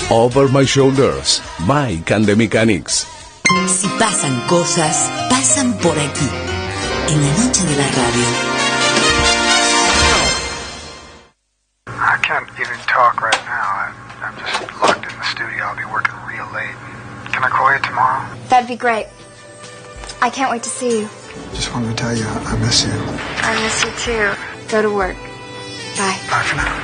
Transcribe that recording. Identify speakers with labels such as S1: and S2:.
S1: Over My Shoulders, Mike and the Mechanics.
S2: Si pasan cosas, pasan por aquí, en la noche de la radio.
S3: I can't even talk right now. I'm just locked in the studio. I'll be working real late. Can I call you tomorrow?
S4: That'd be great. I can't wait to see you.
S3: Just wanted to tell you I miss you.
S4: I miss you too. Go to work. Bye.
S3: Bye for now.